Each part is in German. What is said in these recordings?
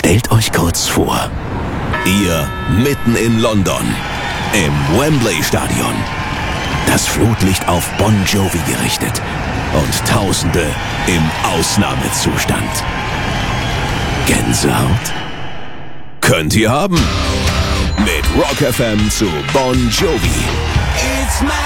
Stellt euch kurz vor, ihr mitten in London, im Wembley-Stadion. Das Flutlicht auf Bon Jovi gerichtet und Tausende im Ausnahmezustand. Gänsehaut? Könnt ihr haben. Mit Rock FM zu Bon Jovi. It's my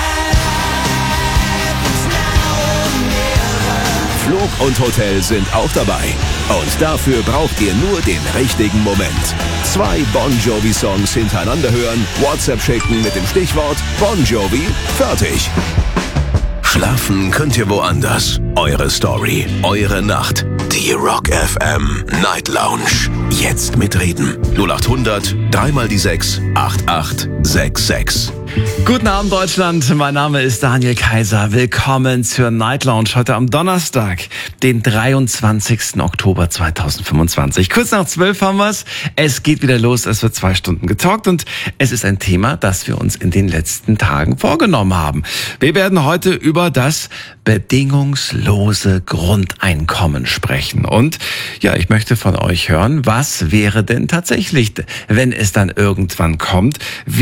Flug und Hotel sind auch dabei. Und dafür braucht ihr nur den richtigen Moment. 2 Bon Jovi-Songs hintereinander hören, WhatsApp schicken mit dem Stichwort Bon Jovi, fertig. Schlafen könnt ihr woanders. Eure Story, eure Nacht. Die Rock FM Night Lounge. Jetzt mitreden. 0800 3 die 6 8866. Guten Abend, Deutschland. Mein Name ist Daniel Kaiser. Willkommen zur Night Lounge heute am Donnerstag, den 23. Oktober 2025. Kurz nach 12 haben wir's. Es geht wieder los. Es wird 2 Stunden getalkt und es ist ein Thema, das wir uns in den letzten Tagen vorgenommen haben. Wir werden heute über das bedingungslose Grundeinkommen sprechen. Und ja, ich möchte von euch hören, was wäre denn tatsächlich, wenn es dann irgendwann kommt?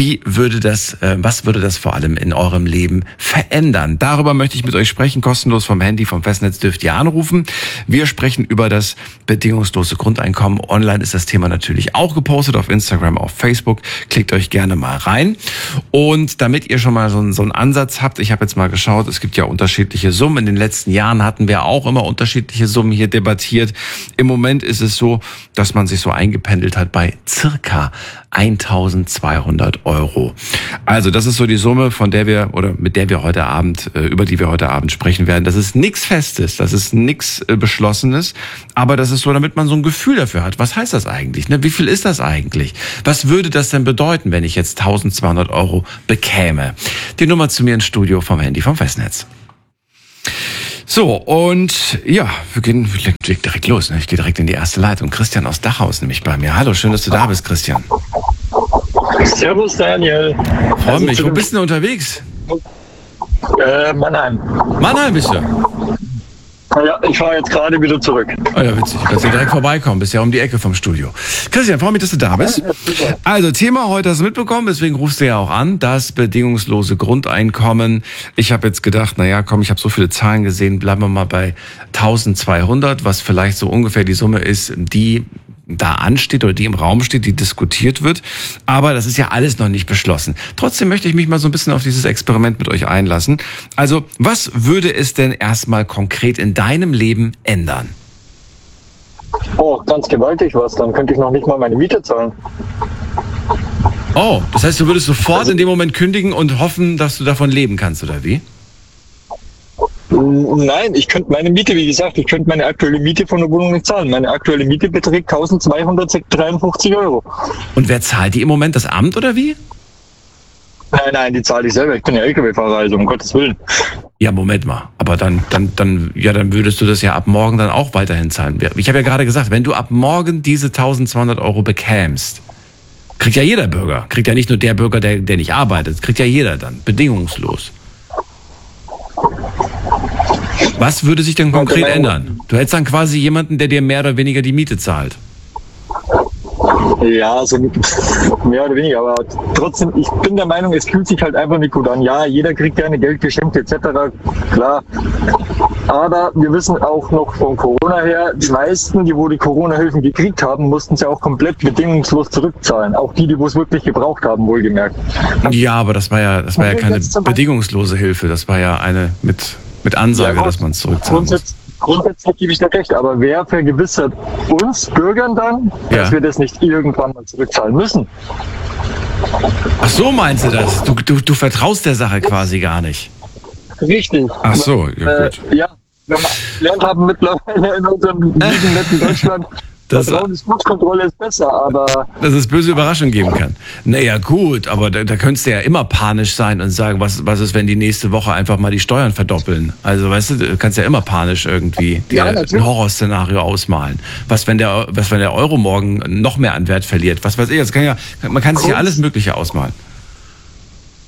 Was würde das vor allem in eurem Leben verändern? Darüber möchte ich mit euch sprechen, kostenlos vom Handy, vom Festnetz dürft ihr anrufen. Wir sprechen über das bedingungslose Grundeinkommen. Online ist das Thema natürlich auch gepostet, auf Instagram, auf Facebook. Klickt euch gerne mal rein. Und damit ihr schon mal so einen Ansatz habt, ich habe jetzt mal geschaut, es gibt ja unterschiedliche Summen. In den letzten Jahren hatten wir auch immer unterschiedliche Summen hier debattiert. Im Moment ist es so, dass man sich so eingependelt hat bei circa 1.200 €. Also das ist so die Summe, über die wir heute Abend sprechen werden. Das ist nichts Festes, das ist nichts Beschlossenes, aber das ist so, damit man so ein Gefühl dafür hat. Was heißt das eigentlich? Wie viel ist das eigentlich? Was würde das denn bedeuten, wenn ich jetzt 1.200 € bekäme? Die Nummer zu mir ins Studio vom Handy, vom Festnetz. So, und ja, wir gehen direkt los. Ich gehe direkt in die erste Leitung. Christian aus Dachau ist nämlich bei mir. Hallo, schön, dass du da bist, Christian. Servus, Daniel. Freue mich. Wo bist du denn unterwegs? Mannheim. Mannheim bist du? Ja, ich fahre jetzt gerade wieder zurück. Oh ja, witzig. Du kannst ja direkt vorbeikommen. Bist ja um die Ecke vom Studio. Christian, freue mich, dass du da bist. Also, Thema heute hast du mitbekommen, deswegen rufst du ja auch an. Das bedingungslose Grundeinkommen. Ich habe jetzt gedacht, ich habe so viele Zahlen gesehen, bleiben wir mal bei 1.200, was vielleicht so ungefähr die Summe ist, die da ansteht oder die im Raum steht, die diskutiert wird. Aber das ist ja alles noch nicht beschlossen. Trotzdem möchte ich mich mal so ein bisschen auf dieses Experiment mit euch einlassen. Also, was würde es denn erstmal konkret in deinem Leben ändern? Oh, ganz gewaltig was. Dann könnte ich noch nicht mal meine Miete zahlen. Oh, das heißt, du würdest sofort in dem Moment kündigen und hoffen, dass du davon leben kannst, oder wie? Nein, ich könnte meine aktuelle Miete von der Wohnung nicht zahlen. Meine aktuelle Miete beträgt 1.253 €. Und wer zahlt die im Moment? Das Amt oder wie? Nein, die zahle ich selber. Ich bin ja LKW-Fahrer, also um Gottes Willen. Ja, Moment mal. Aber dann würdest du das ja ab morgen dann auch weiterhin zahlen. Ich habe ja gerade gesagt, wenn du ab morgen diese 1.200 € bekämst, kriegt ja jeder Bürger. Kriegt ja nicht nur der Bürger, der nicht arbeitet. Kriegt ja jeder dann. Bedingungslos. Was würde sich denn konkret ändern? Du hättest dann quasi jemanden, der dir mehr oder weniger die Miete zahlt. Ja, so mehr oder weniger, aber trotzdem, ich bin der Meinung, es fühlt sich halt einfach nicht gut an. Ja, jeder kriegt gerne Geld geschenkt etc., klar. Aber wir wissen auch noch von Corona her, die meisten, die Corona-Hilfen gekriegt haben, mussten sie auch komplett bedingungslos zurückzahlen. Auch die es wirklich gebraucht haben, wohlgemerkt. Ja, aber das war ja keine bedingungslose Hilfe, das war ja eine mit Ansage, dass man es zurückzahlen muss. Grundsätzlich gebe ich dir recht, aber wer vergewissert uns Bürgern dann, dass wir das nicht irgendwann mal zurückzahlen müssen? Ach so, meinst du das? Du vertraust der Sache quasi gar nicht. Richtig. Ach so, ja gut. Ja, wenn wir gelernt haben mittlerweile in unserem lieben netten Deutschland, Vertrauenskontrolle ist besser, aber... Dass es böse Überraschungen geben kann. Naja, gut, aber da könntest du ja immer panisch sein und sagen, was ist, wenn die nächste Woche einfach mal die Steuern verdoppeln? Also, weißt du kannst ja immer panisch irgendwie ein Horrorszenario ausmalen. Was, wenn der Euro morgen noch mehr an Wert verliert? Was weiß ich, man kann sich ja alles Mögliche ausmalen.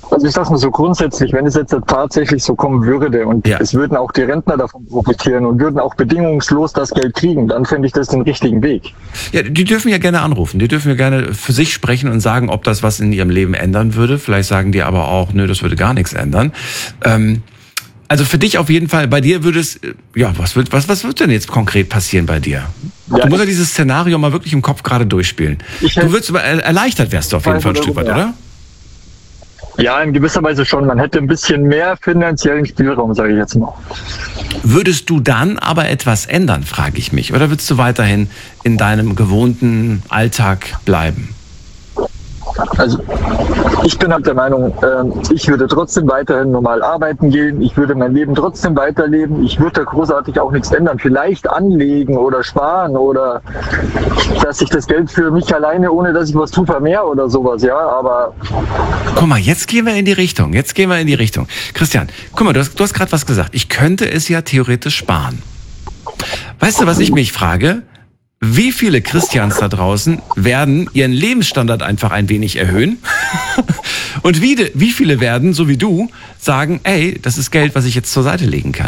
Also ich sag mal so grundsätzlich, wenn es jetzt tatsächlich so kommen würde und es würden auch die Rentner davon profitieren und würden auch bedingungslos das Geld kriegen, dann fände ich das den richtigen Weg. Ja, die dürfen ja gerne anrufen, die dürfen ja gerne für sich sprechen und sagen, ob das was in ihrem Leben ändern würde. Vielleicht sagen die aber auch, nö, das würde gar nichts ändern. Also für dich auf jeden Fall, bei dir würde es, was wird denn jetzt konkret passieren bei dir? Ja, du musst ja dieses Szenario mal wirklich im Kopf gerade durchspielen. Du würdest erleichtert wärst du auf jeden Fall ein Stück weit, oder? Ja, in gewisser Weise schon. Man hätte ein bisschen mehr finanziellen Spielraum, sage ich jetzt mal. Würdest du dann aber etwas ändern, frage ich mich. Oder würdest du weiterhin in deinem gewohnten Alltag bleiben? Also ich bin halt der Meinung, ich würde trotzdem weiterhin normal arbeiten gehen, ich würde mein Leben trotzdem weiterleben, ich würde da großartig auch nichts ändern, vielleicht anlegen oder sparen oder dass ich das Geld für mich alleine, ohne dass ich was tue, vermehre oder sowas, ja, aber... Guck mal, jetzt gehen wir in die Richtung, Christian, guck mal, du hast gerade was gesagt, ich könnte es ja theoretisch sparen. Weißt du, was ich mich frage? Wie viele Christians da draußen werden ihren Lebensstandard einfach ein wenig erhöhen? Und wie viele werden, so wie du, sagen, ey, das ist Geld, was ich jetzt zur Seite legen kann?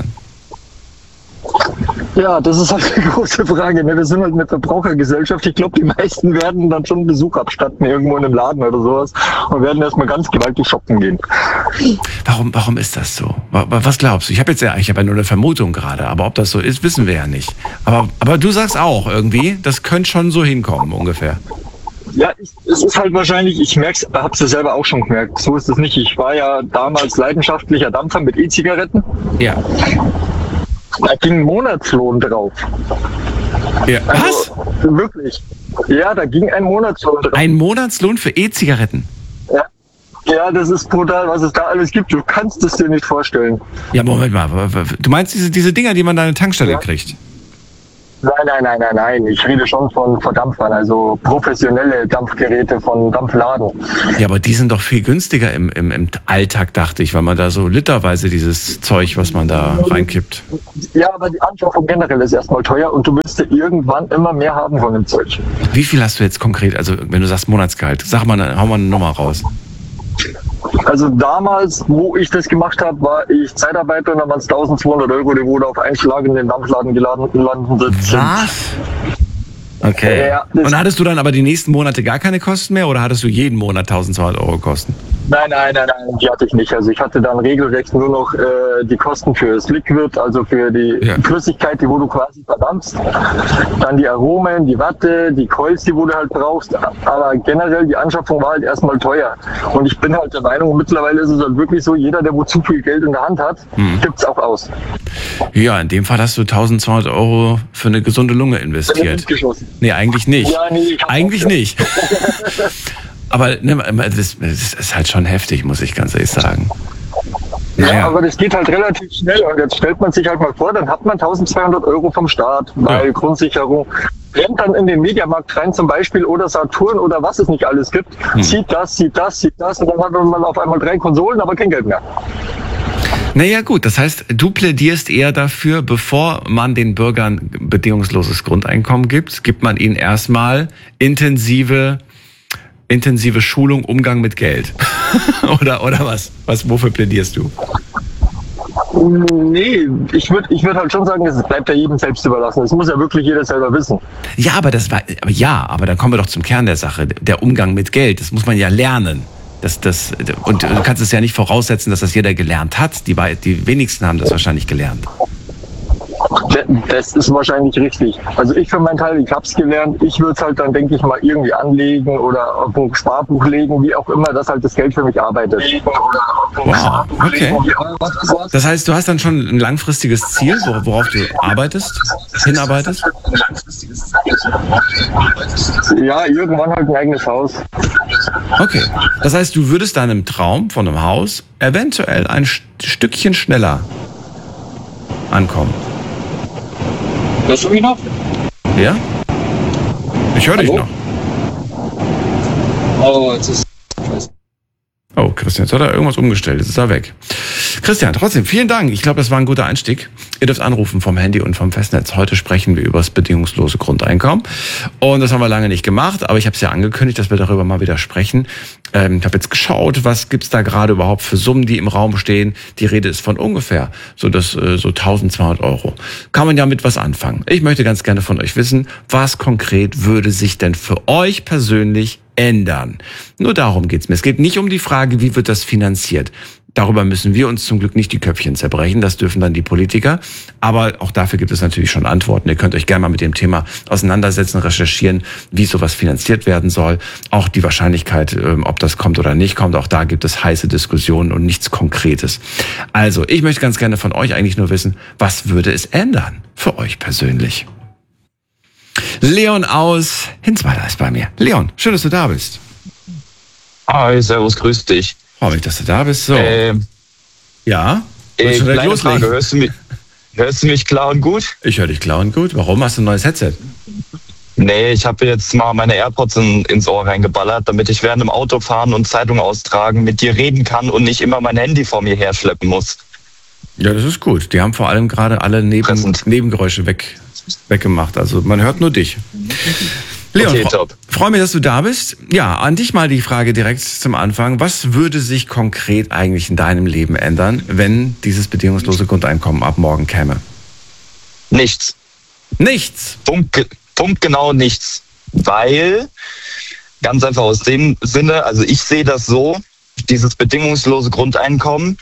Ja, das ist halt eine große Frage. Wir sind halt eine Verbrauchergesellschaft. Ich glaube, die meisten werden dann schon Besuch abstatten, irgendwo in einem Laden oder sowas, und werden erstmal ganz gewaltig shoppen gehen. Warum ist das so? Was glaubst du? Ich habe ja nur eine Vermutung gerade, aber ob das so ist, wissen wir ja nicht. Aber du sagst auch irgendwie, das könnte schon so hinkommen, ungefähr. Ja, es ist halt wahrscheinlich, ich merk's, hab's ja selber auch schon gemerkt, so ist es nicht. Ich war ja damals leidenschaftlicher Dampfer mit E-Zigaretten. Ja. Da ging ein Monatslohn drauf. Ja. Was? Also, wirklich. Ja, da ging ein Monatslohn drauf. Ein Monatslohn für E-Zigaretten? Ja. Ja, das ist brutal, was es da alles gibt. Du kannst es dir nicht vorstellen. Ja, Moment mal. Du meinst diese Dinger, die man da an der Tankstelle kriegt? Nein. Ich rede schon von Dampfern, also professionelle Dampfgeräte von Dampfladen. Ja, aber die sind doch viel günstiger im Alltag, dachte ich, weil man da so literweise dieses Zeug, was man da reinkippt. Ja, aber die Anschaffung generell ist erstmal teuer und du wirst irgendwann immer mehr haben von dem Zeug. Wie viel hast du jetzt konkret, also wenn du sagst Monatsgehalt, hau mal eine Nummer raus. Also damals, wo ich das gemacht habe, war ich Zeitarbeiter und dann waren es 1.200 €, die wurde auf einen Schlag in den Dampfladen gelandet sind. Was? Okay. Ja, und hattest du dann aber die nächsten Monate gar keine Kosten mehr oder hattest du jeden Monat 1.200 € Kosten? Nein, die hatte ich nicht. Also ich hatte dann regelrecht nur noch die Kosten für das Liquid, also für die Flüssigkeit, die wo du quasi verdampfst. Dann die Aromen, die Watte, die Coils, die wo du halt brauchst. Aber generell die Anschaffung war halt erstmal teuer. Und ich bin halt der Meinung, mittlerweile ist es halt wirklich so, jeder, der wo zu viel Geld in der Hand hat, gibt's auch aus. Ja, in dem Fall hast du 1.200 € für eine gesunde Lunge investiert. Nee, eigentlich nicht. Ja, nee, eigentlich nicht. Aber das ist halt schon heftig, muss ich ganz ehrlich sagen. Ja, aber das geht halt relativ schnell und jetzt stellt man sich halt mal vor, dann hat man 1.200 € vom Staat bei Grundsicherung, rennt dann in den Mediamarkt rein zum Beispiel oder Saturn oder was es nicht alles gibt, sieht das und dann hat man auf einmal 3 Konsolen, aber kein Geld mehr. Naja gut, das heißt, du plädierst eher dafür, bevor man den Bürgern bedingungsloses Grundeinkommen gibt man ihnen erstmal intensive Schulung, Umgang mit Geld. oder was? Wofür plädierst du? Nee, ich würd halt schon sagen, es bleibt ja jedem selbst überlassen. Das muss ja wirklich jeder selber wissen. Ja, aber dann kommen wir doch zum Kern der Sache. Der Umgang mit Geld, das muss man ja lernen. Und du kannst es ja nicht voraussetzen, dass das jeder gelernt hat. Die wenigsten haben das wahrscheinlich gelernt. Das ist wahrscheinlich richtig. Also ich für meinen Teil, ich hab's gelernt. Ich würde es halt dann, denke ich mal, irgendwie anlegen oder auf ein Sparbuch legen, wie auch immer, dass halt das Geld für mich arbeitet. Wow, okay. Das heißt, du hast dann schon ein langfristiges Ziel, worauf du hinarbeitest? Ja, irgendwann halt ein eigenes Haus. Okay. Das heißt, du würdest deinem Traum von einem Haus eventuell ein Stückchen schneller ankommen. Hörst du mich noch? Ja? Ich höre dich noch. Oh, jetzt ist... Oh, Christian, jetzt hat er irgendwas umgestellt. Jetzt ist er weg. Christian, trotzdem, vielen Dank. Ich glaube, das war ein guter Einstieg. Ihr dürft anrufen vom Handy und vom Festnetz. Heute sprechen wir über das bedingungslose Grundeinkommen. Und das haben wir lange nicht gemacht, aber ich habe es ja angekündigt, dass wir darüber mal wieder sprechen. Ich habe jetzt geschaut, was gibt's da gerade überhaupt für Summen, die im Raum stehen. Die Rede ist von ungefähr so 1.200 Euro. Kann man ja mit was anfangen. Ich möchte ganz gerne von euch wissen, was konkret würde sich denn für euch persönlich ändern? Nur darum geht's mir. Es geht nicht um die Frage, wie wird das finanziert. Darüber müssen wir uns zum Glück nicht die Köpfchen zerbrechen. Das dürfen dann die Politiker. Aber auch dafür gibt es natürlich schon Antworten. Ihr könnt euch gerne mal mit dem Thema auseinandersetzen, recherchieren, wie sowas finanziert werden soll. Auch die Wahrscheinlichkeit, ob das kommt oder nicht kommt. Auch da gibt es heiße Diskussionen und nichts Konkretes. Also, ich möchte ganz gerne von euch eigentlich nur wissen, was würde es ändern für euch persönlich? Leon aus Hinsweiler ist bei mir. Leon, schön, dass du da bist. Hi, servus, grüß dich. Freue mich, dass du da bist. So. Ja? Kleine Frage, hörst du mich klar und gut? Ich höre dich klar und gut. Warum? Hast du ein neues Headset? Nee, ich habe jetzt mal meine AirPods ins Ohr reingeballert, damit ich während dem Autofahren und Zeitung austragen mit dir reden kann und nicht immer mein Handy vor mir herschleppen muss. Ja, das ist gut. Die haben vor allem gerade alle Nebengeräusche weggemacht. Also man hört nur dich. Leon, okay, top. Freue mich, dass du da bist. Ja, an dich mal die Frage direkt zum Anfang. Was würde sich konkret eigentlich in deinem Leben ändern, wenn dieses bedingungslose Grundeinkommen ab morgen käme? Nichts. Nichts? Punkt genau nichts. Weil, ganz einfach aus dem Sinne, also ich sehe das so, dieses bedingungslose Grundeinkommen,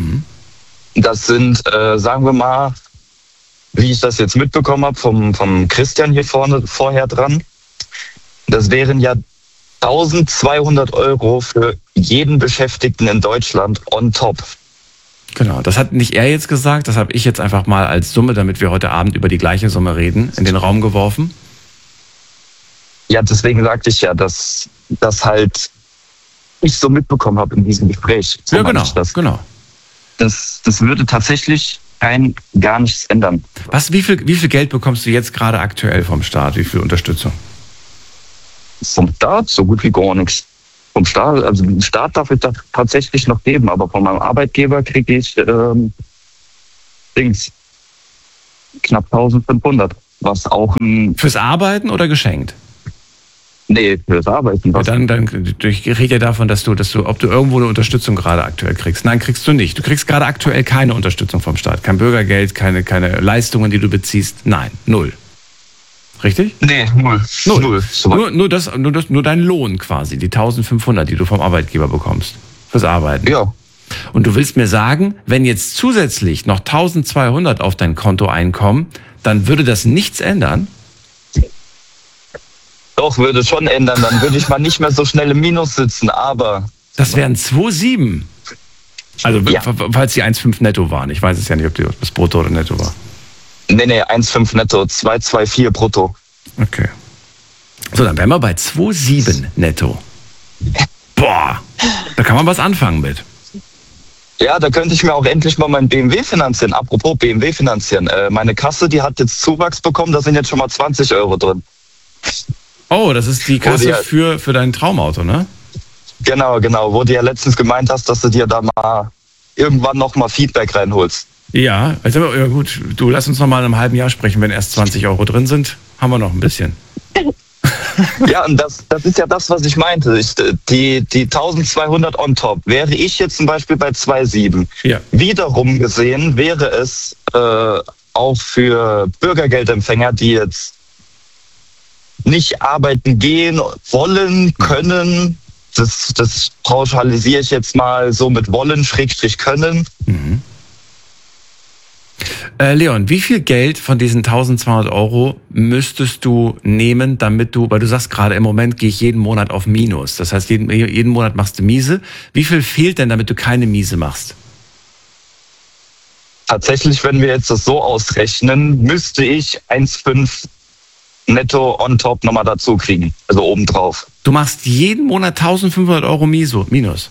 das sind, sagen wir mal, wie ich das jetzt mitbekommen habe, vom Christian hier vorher dran, das wären ja 1.200 Euro für jeden Beschäftigten in Deutschland on top. Genau, das hat nicht er jetzt gesagt, das habe ich jetzt einfach mal als Summe, damit wir heute Abend über die gleiche Summe reden, in den Raum geworfen. Ja, deswegen sagte ich ja, dass das halt ich so mitbekommen habe in diesem Gespräch. So ja, genau. Das würde tatsächlich gar nichts ändern. Wie viel Geld bekommst du jetzt gerade aktuell vom Staat? Wie viel Unterstützung? Vom Staat so gut wie gar nichts. Vom Staat, also den Staat darf ich da tatsächlich noch geben, aber von meinem Arbeitgeber kriege ich knapp 1.500. Was auch fürs Arbeiten oder geschenkt? Nee, fürs Arbeiten. Ja, dann ich rede ja davon, ob du irgendwo eine Unterstützung gerade aktuell kriegst. Nein, kriegst du nicht. Du kriegst gerade aktuell keine Unterstützung vom Staat. Kein Bürgergeld, keine Leistungen, die du beziehst. Nein, null. Richtig? Nee, null. Nur dein Lohn quasi, die 1.500, die du vom Arbeitgeber bekommst. Fürs Arbeiten. Ja. Und du willst mir sagen, wenn jetzt zusätzlich noch 1.200 auf dein Konto einkommen, dann würde das nichts ändern? Doch, würde schon ändern. Dann würde ich mal nicht mehr so schnell im Minus sitzen, aber... Das wären 2,7. Also, ja. Falls die 1,5 netto waren. Ich weiß es ja nicht, ob das brutto oder netto war. Nee, 1,5 netto, 2,24 brutto. Okay. So, dann wären wir bei 2,7 netto. Boah, da kann man was anfangen mit. Ja, da könnte ich mir auch endlich mal mein BMW finanzieren. Apropos BMW finanzieren. Meine Kasse, die hat jetzt Zuwachs bekommen, da sind jetzt schon mal 20 Euro drin. Oh, das ist die Kasse für dein Traumauto, ne? Genau, wo du ja letztens gemeint hast, dass du dir da mal irgendwann noch mal Feedback reinholst. Ja, also ja gut, du lass uns noch mal in einem halben Jahr sprechen, wenn erst 20 Euro drin sind, haben wir noch ein bisschen. Ja, und das ist ja das, was ich meinte. Die 1.200 on top. Wäre ich jetzt zum Beispiel bei 2,7. Ja. Wiederum gesehen wäre es auch für Bürgergeldempfänger, die jetzt nicht arbeiten gehen wollen, können, das pauschalisiere ich jetzt mal so mit wollen, / können. Mhm. Leon, wie viel Geld von diesen 1.200 Euro müsstest du nehmen, damit weil du sagst gerade, im Moment gehe ich jeden Monat auf Minus. Das heißt, jeden Monat machst du Miese. Wie viel fehlt denn, damit du keine Miese machst? Tatsächlich, wenn wir jetzt das so ausrechnen, müsste ich 1,5 netto on top nochmal dazu kriegen. Also obendrauf. Du machst jeden Monat 1.500 Euro Minus?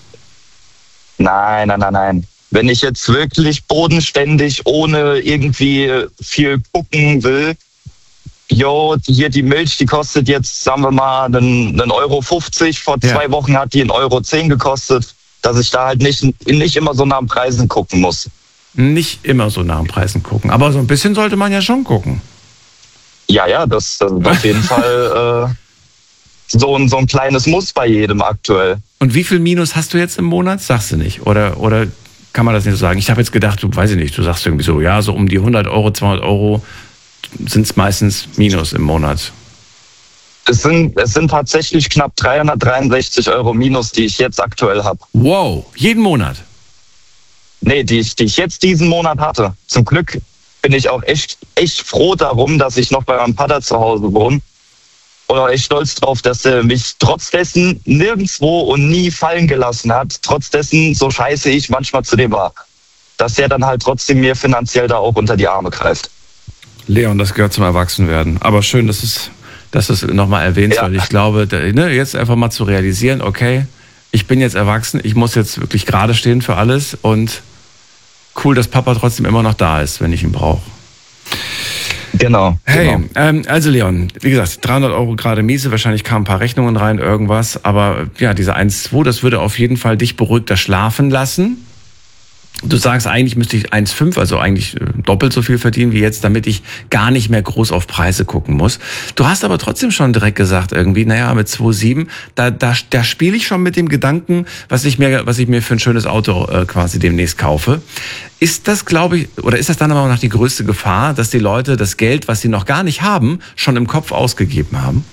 Nein. Wenn ich jetzt wirklich bodenständig, ohne irgendwie viel gucken will, hier die Milch, die kostet jetzt, sagen wir mal, 1,50 Euro. Vor 2 Wochen hat die 1,10 Euro gekostet, dass ich da halt nicht immer so nach den Preisen gucken muss. nicht immer so nach den Preisen gucken. Aber so ein bisschen sollte man ja schon gucken. Ja, das ist auf jeden Fall so ein kleines Muss bei jedem aktuell. Und wie viel Minus hast du jetzt im Monat? Sagst du nicht. Oder kann man das nicht so sagen? Ich habe jetzt gedacht, weiß ich nicht, du sagst irgendwie so, ja, so um die 100 Euro, 200 Euro sind es meistens Minus im Monat. Es sind tatsächlich knapp 363 Euro Minus, die ich jetzt aktuell habe. Wow, jeden Monat? Nee, die ich jetzt diesen Monat hatte. Zum Glück bin ich auch echt froh darum, dass ich noch bei meinem Vater zu Hause wohne. Und auch echt stolz drauf, dass er mich trotz dessen nirgendwo und nie fallen gelassen hat. Trotz dessen, so scheiße ich manchmal zu dem war. Dass er dann halt trotzdem mir finanziell da auch unter die Arme greift. Leon, das gehört zum Erwachsenwerden. Aber schön, dass es nochmal erwähnt wird. Ich glaube, jetzt einfach mal zu realisieren, okay, ich bin jetzt erwachsen, ich muss jetzt wirklich gerade stehen für alles und cool, dass Papa trotzdem immer noch da ist, wenn ich ihn brauche. Genau. Hey, also Leon, wie gesagt, 300 Euro gerade Miese, wahrscheinlich kamen ein paar Rechnungen rein, irgendwas, aber ja, diese 1,2, das würde auf jeden Fall dich beruhigter schlafen lassen. Du sagst, eigentlich müsste ich 1,5, also eigentlich doppelt so viel verdienen wie jetzt, damit ich gar nicht mehr groß auf Preise gucken muss. Du hast aber trotzdem schon direkt gesagt irgendwie, naja, mit 2,7, da spiele ich schon mit dem Gedanken, was ich mir für ein schönes Auto quasi demnächst kaufe. Ist das, glaube ich, oder ist das dann aber auch noch die größte Gefahr, dass die Leute das Geld, was sie noch gar nicht haben, schon im Kopf ausgegeben haben?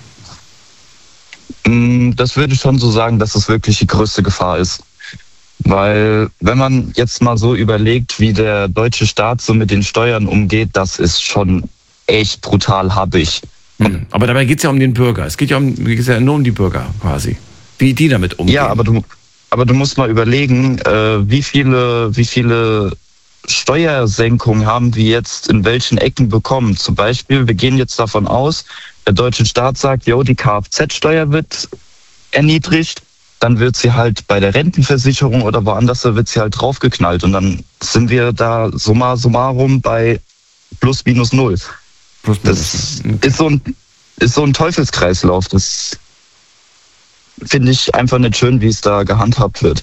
Das würde ich schon so sagen, dass es wirklich die größte Gefahr ist. Weil wenn man jetzt mal so überlegt, wie der deutsche Staat so mit den Steuern umgeht, das ist schon echt brutal happig. Aber dabei geht es ja um den Bürger. Es geht ja nur um die Bürger quasi. Wie die damit umgehen. Ja, aber du musst mal überlegen, wie viele Steuersenkungen haben wir jetzt in welchen Ecken bekommen. Zum Beispiel, wir gehen jetzt davon aus, der deutsche Staat sagt, die Kfz-Steuer wird erniedrigt. Dann wird sie halt bei der Rentenversicherung oder woanders, da wird sie halt draufgeknallt. Und dann sind wir da summa summarum bei plus minus null. Das ist so ein Teufelskreislauf. Das finde ich einfach nicht schön, wie es da gehandhabt wird.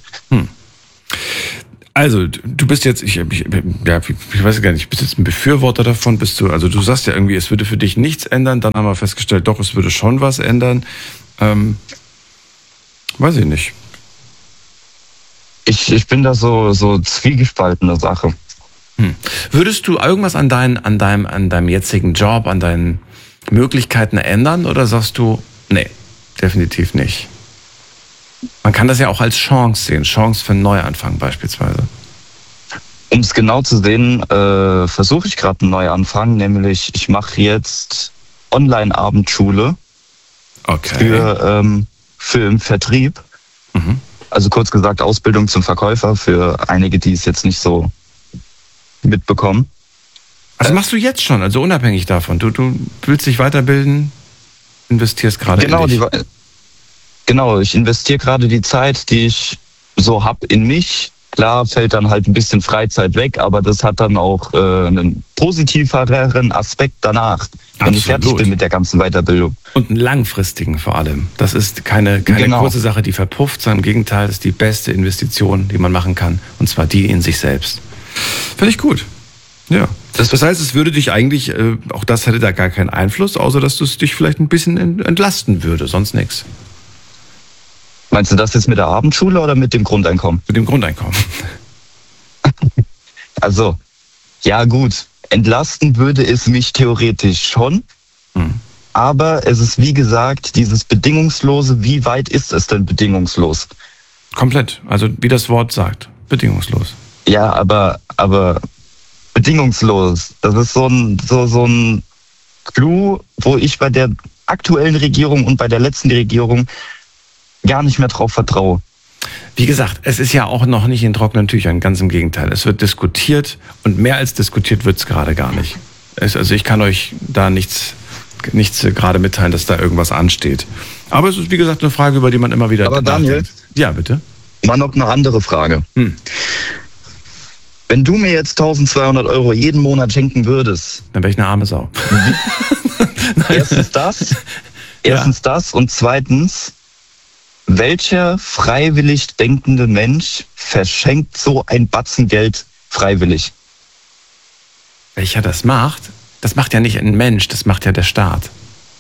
Also, du bist jetzt, ich weiß gar nicht, bist jetzt ein Befürworter davon, also du sagst ja irgendwie, es würde für dich nichts ändern, dann haben wir festgestellt, doch, es würde schon was ändern. Weiß ich nicht. Ich bin da so zwiegespaltene Sache. Würdest du irgendwas an deinem jetzigen Job, an deinen Möglichkeiten ändern oder sagst du, nee, definitiv nicht? Man kann das ja auch als Chance sehen, Chance für einen Neuanfang beispielsweise. Um es genau zu sehen, versuche ich gerade einen Neuanfang, nämlich ich mache jetzt Online-Abendschule für im Vertrieb. Also kurz gesagt Ausbildung zum Verkäufer für einige, die es jetzt nicht so mitbekommen. Also machst du jetzt schon, also unabhängig davon. Du willst dich weiterbilden, investierst gerade in dich. Genau, ich investiere gerade die Zeit, die ich so habe, in mich. Klar fällt dann halt ein bisschen Freizeit weg, aber das hat dann auch einen positiveren Aspekt danach, wenn ich fertig bin mit der ganzen Weiterbildung. Und einen langfristigen vor allem. Das ist keine kurze Sache, die verpufft, sondern im Gegenteil, das ist die beste Investition, die man machen kann. Und zwar die in sich selbst. Finde ich gut. Ja. Das heißt, es würde dich eigentlich, auch das hätte da gar keinen Einfluss, außer dass es dich vielleicht ein bisschen entlasten würde, sonst nichts. Meinst du das jetzt mit der Abendschule oder mit dem Grundeinkommen? Mit dem Grundeinkommen. Also, ja gut, entlasten würde es mich theoretisch schon. Aber es ist, wie gesagt, dieses Bedingungslose, wie weit ist es denn bedingungslos? Komplett, also wie das Wort sagt, bedingungslos. Ja, aber bedingungslos, das ist so ein Clou, wo ich bei der aktuellen Regierung und bei der letzten Regierung gar nicht mehr drauf vertraue. Wie gesagt, es ist ja auch noch nicht in trockenen Tüchern, ganz im Gegenteil. Es wird diskutiert und mehr als diskutiert wird es gerade gar nicht. Also ich kann euch da nichts gerade mitteilen, dass da irgendwas ansteht. Aber es ist, wie gesagt, eine Frage, über die man immer wieder nachdenkt. Aber Daniel? Ja, bitte? Mal noch eine andere Frage. Wenn du mir jetzt 1.200 Euro jeden Monat schenken würdest... Dann wäre ich eine arme Sau. Erstens das und zweitens... Welcher freiwillig denkende Mensch verschenkt so ein Batzen Geld freiwillig? Welcher das macht ja nicht ein Mensch, das macht ja der Staat.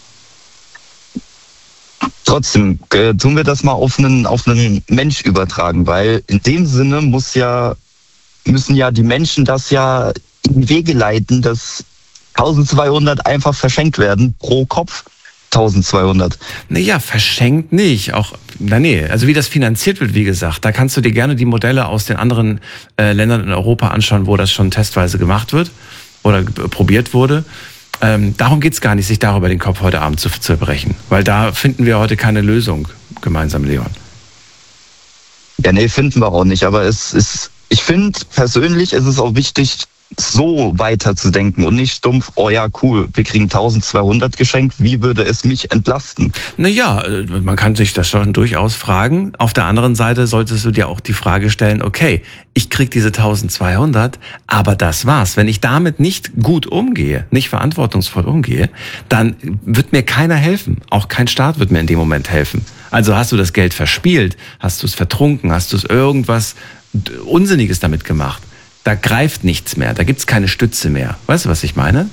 Trotzdem, tun wir das mal auf einen Mensch übertragen, weil in dem Sinne müssen ja die Menschen das ja in die Wege leiten, dass 1200 einfach verschenkt werden pro Kopf. 1200. Naja, verschenkt nicht. Also wie das finanziert wird, wie gesagt, da kannst du dir gerne die Modelle aus den anderen Ländern in Europa anschauen, wo das schon testweise gemacht wird oder probiert wurde. Darum geht's gar nicht, sich darüber den Kopf heute Abend zu zerbrechen, weil da finden wir heute keine Lösung gemeinsam, Leon. Ja, nee, finden wir auch nicht, aber ich finde persönlich, ist es auch wichtig, so weiter zu denken und nicht stumpf, oh ja, cool, wir kriegen 1200 geschenkt, wie würde es mich entlasten? Naja, man kann sich das schon durchaus fragen. Auf der anderen Seite solltest du dir auch die Frage stellen, okay, ich krieg diese 1200, aber das war's. Wenn ich damit nicht gut umgehe, nicht verantwortungsvoll umgehe, dann wird mir keiner helfen. Auch kein Staat wird mir in dem Moment helfen. Also hast du das Geld verspielt, hast du es vertrunken, hast du es irgendwas Unsinniges damit gemacht. Da greift nichts mehr, da gibt's keine Stütze mehr. Weißt du, was ich meine?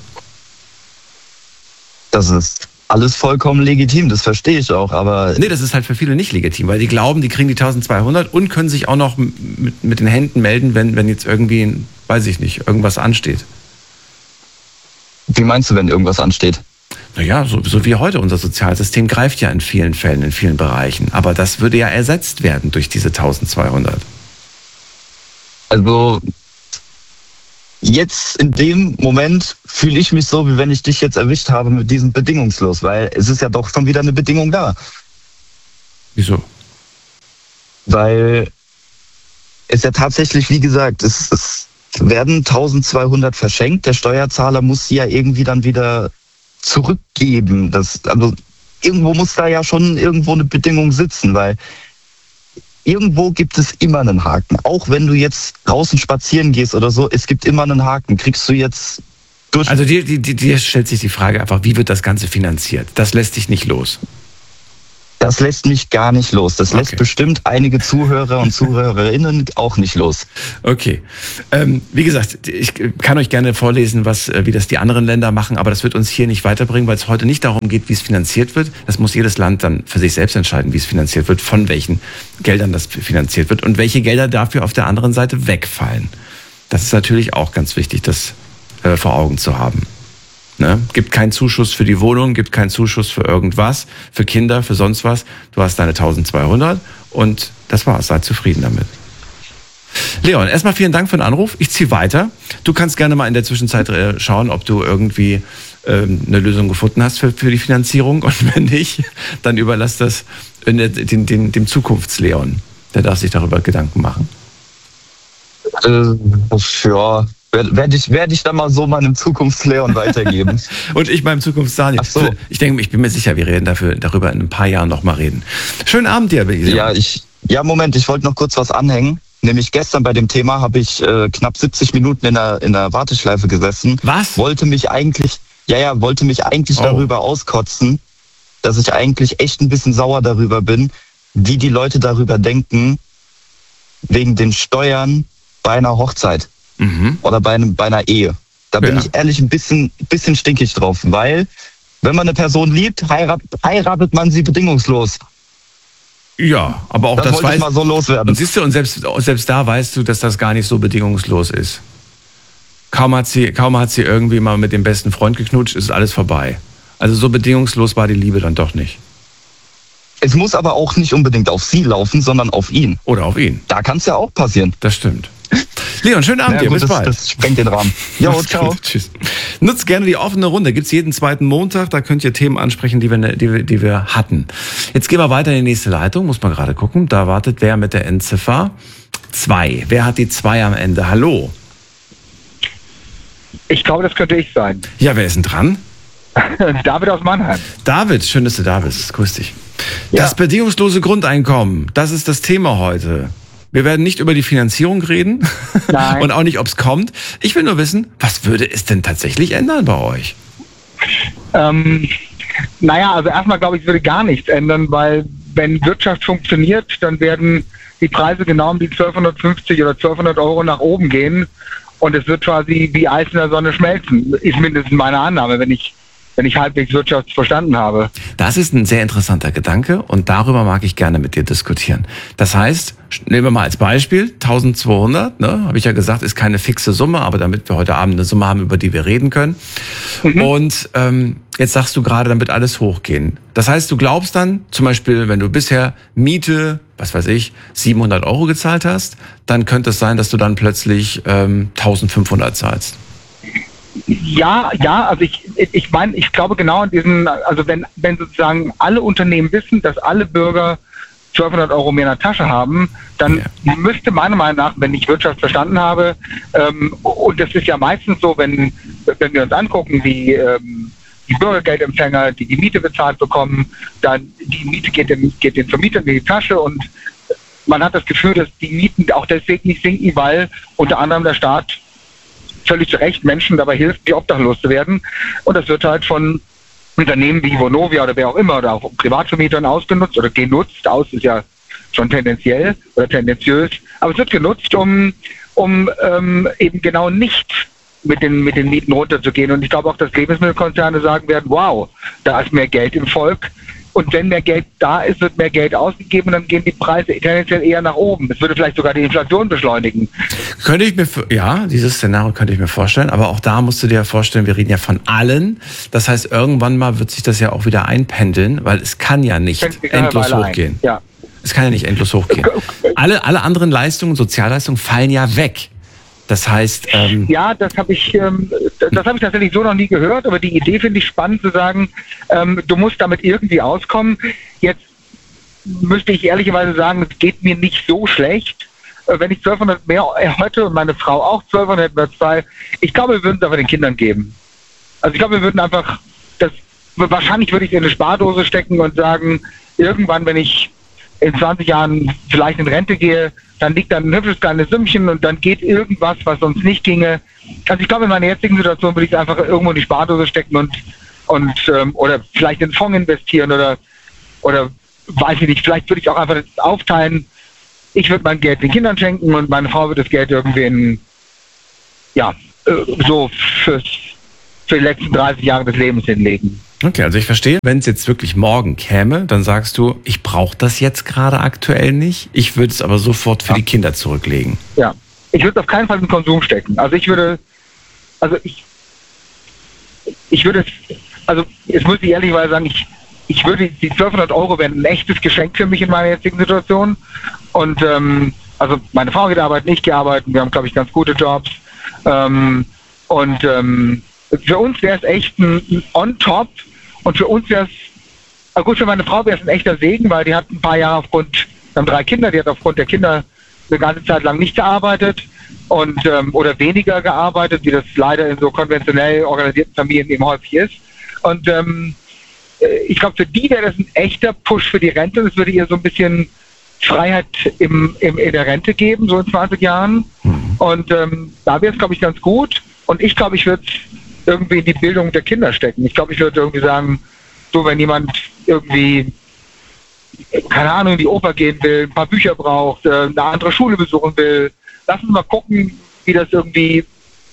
Das ist alles vollkommen legitim, das verstehe ich auch, aber... Nee, das ist halt für viele nicht legitim, weil die glauben, die kriegen die 1200 und können sich auch noch mit den Händen melden, wenn jetzt irgendwie, weiß ich nicht, irgendwas ansteht. Wie meinst du, wenn irgendwas ansteht? Naja, so wie heute. Unser Sozialsystem greift ja in vielen Fällen, in vielen Bereichen. Aber das würde ja ersetzt werden durch diese 1200. Also... Jetzt in dem Moment fühle ich mich so, wie wenn ich dich jetzt erwischt habe mit diesem bedingungslos, weil es ist ja doch schon wieder eine Bedingung da. Wieso? Weil es ja tatsächlich, wie gesagt, es werden 1200 verschenkt, der Steuerzahler muss sie ja irgendwie dann wieder zurückgeben. Also irgendwo muss da ja schon irgendwo eine Bedingung sitzen, weil irgendwo gibt es immer einen Haken. Auch wenn du jetzt draußen spazieren gehst oder so, es gibt immer einen Haken. Kriegst du jetzt durch... Also dir stellt sich die Frage einfach, wie wird das Ganze finanziert? Das lässt dich nicht los. Das lässt mich gar nicht los. Das lässt bestimmt einige Zuhörer und Zuhörerinnen auch nicht los. Okay. Wie gesagt, ich kann euch gerne vorlesen, wie das die anderen Länder machen, aber das wird uns hier nicht weiterbringen, weil es heute nicht darum geht, wie es finanziert wird. Das muss jedes Land dann für sich selbst entscheiden, wie es finanziert wird, von welchen Geldern das finanziert wird und welche Gelder dafür auf der anderen Seite wegfallen. Das ist natürlich auch ganz wichtig, das vor Augen zu haben. Ne? Gibt keinen Zuschuss für die Wohnung, gibt keinen Zuschuss für irgendwas, für Kinder, für sonst was. Du hast deine 1200 und das war's. Sei zufrieden damit. Leon, erstmal vielen Dank für den Anruf. Ich ziehe weiter. Du kannst gerne mal in der Zwischenzeit schauen, ob du irgendwie eine Lösung gefunden hast für die Finanzierung. Und wenn nicht, dann überlass das dem Zukunftsleon. Der darf sich darüber Gedanken machen. Ja... Werde ich dann mal so meinem Zukunftsleon weitergeben. Und ich meinem Zukunftsdaniel. Ach so. Ich bin mir sicher, wir reden darüber in ein paar Jahren noch mal reden. Schönen Abend dir, Leon. Moment, ich wollte noch kurz was anhängen. Nämlich gestern bei dem Thema habe ich knapp 70 Minuten in der Warteschleife gesessen. Was? Wollte mich eigentlich darüber auskotzen, dass ich eigentlich echt ein bisschen sauer darüber bin, wie die Leute darüber denken, wegen den Steuern bei einer Hochzeit. Oder bei einer Ehe. Da bin ich ehrlich ein bisschen stinkig drauf, weil wenn man eine Person liebt, heiratet man sie bedingungslos. Ja, aber auch das wollte ich mal so loswerden. Und siehst du, und selbst da weißt du, dass das gar nicht so bedingungslos ist. Kaum hat sie irgendwie mal mit dem besten Freund geknutscht, ist alles vorbei. Also so bedingungslos war die Liebe dann doch nicht. Es muss aber auch nicht unbedingt auf sie laufen, sondern auf ihn. Oder auf ihn. Da kann es ja auch passieren. Das stimmt. Leon, schönen Abend dir. Bis bald. Das sprengt den Rahmen. Jo, ciao. Tschüss. Nutzt gerne die offene Runde. Gibt's jeden zweiten Montag. Da könnt ihr Themen ansprechen, die wir hatten. Jetzt gehen wir weiter in die nächste Leitung. Muss man gerade gucken. Da wartet wer mit der Endziffer 2. Wer hat die 2 am Ende? Hallo. Ich glaube, das könnte ich sein. Ja, wer ist denn dran? David aus Mannheim. David, schön, dass du da bist. Grüß dich. Ja. Das bedingungslose Grundeinkommen, das ist das Thema heute. Wir werden nicht über die Finanzierung reden. Nein. Und auch nicht, ob es kommt. Ich will nur wissen, was würde es denn tatsächlich ändern bei euch? Naja, also erstmal glaube ich, es würde gar nichts ändern, weil wenn Wirtschaft funktioniert, dann werden die Preise genau um die 1250 oder 1200 Euro nach oben gehen. und es wird quasi wie Eis in der Sonne schmelzen, ist mindestens meine Annahme, wenn ich halbwegs Wirtschaft verstanden habe. Das ist ein sehr interessanter Gedanke und darüber mag ich gerne mit dir diskutieren. Das heißt, nehmen wir mal als Beispiel 1200, habe ich ja gesagt, ist keine fixe Summe, aber damit wir heute Abend eine Summe haben, über die wir reden können. Und jetzt sagst du gerade, dann wird alles hochgehen. Das heißt, du glaubst dann, zum Beispiel, wenn du bisher Miete, was weiß ich, 700 € gezahlt hast, dann könnte es sein, dass du dann plötzlich 1500 zahlst. Ja, also ich meine, ich glaube genau an diesen, also wenn sozusagen alle Unternehmen wissen, dass alle Bürger 1200 € mehr in der Tasche haben, dann müsste meiner Meinung nach, wenn ich Wirtschaft verstanden habe, und das ist ja meistens so, wenn wir uns angucken, wie die Bürgergeldempfänger, die Miete bezahlt bekommen, dann die Miete geht den Vermietern in die Tasche und man hat das Gefühl, dass die Mieten auch deswegen nicht sinken, weil unter anderem der Staat völlig zu Recht Menschen dabei hilft, die obdachlos zu werden. Und das wird halt von Unternehmen wie Vonovia oder wer auch immer oder auch Privatvermietern ausgenutzt oder genutzt. Aus ist ja schon tendenziell oder tendenziös. Aber es wird genutzt, um eben genau nicht mit den Mieten runterzugehen. Und ich glaube auch, dass Lebensmittelkonzerne sagen werden, wow, da ist mehr Geld im Volk. Und wenn mehr Geld da ist, wird mehr Geld ausgegeben und dann gehen die Preise tendenziell eher nach oben. Das würde vielleicht sogar die Inflation beschleunigen. Dieses Szenario könnte ich mir vorstellen. Aber auch da musst du dir vorstellen, wir reden ja von allen. Das heißt, irgendwann mal wird sich das ja auch wieder einpendeln, weil es kann ja nicht endlos hochgehen. Ja. Es kann ja nicht endlos hochgehen. Alle anderen Leistungen, Sozialleistungen fallen ja weg. Das heißt, ja, das habe ich tatsächlich so noch nie gehört, aber die Idee finde ich spannend zu sagen, du musst damit irgendwie auskommen. Jetzt müsste ich ehrlicherweise sagen, es geht mir nicht so schlecht. Wenn ich 1200 mehr hätte und meine Frau auch 1200 mehr zahlt, ich glaube, wir würden es einfach den Kindern geben. Also ich glaube, wir würden einfach, wahrscheinlich würde ich es in eine Spardose stecken und sagen, irgendwann, wenn ich in 20 Jahren vielleicht in Rente gehe, dann liegt da ein hübsches kleines Sümmchen und dann geht irgendwas, was sonst nicht ginge. Also ich glaube, in meiner jetzigen Situation würde ich es einfach irgendwo in die Spardose stecken und oder vielleicht in einen Fonds investieren oder weiß ich nicht, vielleicht würde ich auch einfach das aufteilen. Ich würde mein Geld den Kindern schenken und meine Frau würde das Geld irgendwie so für die letzten 30 Jahre des Lebens hinlegen. Okay, also ich verstehe, wenn es jetzt wirklich morgen käme, dann sagst du, ich brauche das jetzt gerade aktuell nicht, ich würde es aber sofort für die Kinder zurücklegen. Ja, ich würde es auf keinen Fall in den Konsum stecken. Also jetzt muss ich ehrlicherweise sagen, ich würde, die 1200 € wären ein echtes Geschenk für mich in meiner jetzigen Situation. Und also meine Frau geht arbeiten, ich gehe arbeiten, wir haben, glaube ich, ganz gute Jobs. Für uns wäre es echt ein On-Top und für uns wäre es, gut, für meine Frau wäre es ein echter Segen, weil die hat ein paar Jahre wir haben 3 Kinder, die hat aufgrund der Kinder eine ganze Zeit lang nicht gearbeitet und oder weniger gearbeitet, wie das leider in so konventionell organisierten Familien eben häufig ist. Und ich glaube, für die wäre das ein echter Push für die Rente. Das würde ihr so ein bisschen Freiheit in der Rente geben, so in 20 Jahren. Und da wäre es, glaube ich, ganz gut. Und ich glaube, ich würde irgendwie in die Bildung der Kinder stecken. Ich glaube, ich würde irgendwie sagen, so wenn jemand irgendwie, keine Ahnung, in die Oper gehen will, ein paar Bücher braucht, eine andere Schule besuchen will, lass uns mal gucken, wie das irgendwie,